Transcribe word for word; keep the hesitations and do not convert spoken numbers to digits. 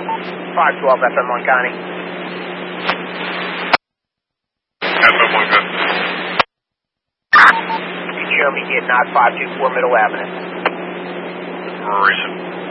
five twelve F M one Connie. F M one good. You can show me getting out five two four Middle Avenue. Racing.